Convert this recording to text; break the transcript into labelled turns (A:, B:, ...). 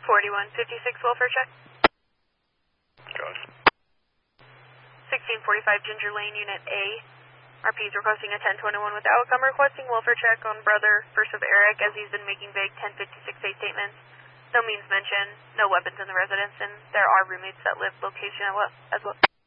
A: 4156 welfare check.
B: Gosh.
A: 1645 Ginger Lane, Unit A. RP is requesting a 1021 with outcome, requesting welfare check on brother First of Eric as he's been making vague 1056A statements. No means mentioned, no weapons in the residence, and there are roommates that live location as well.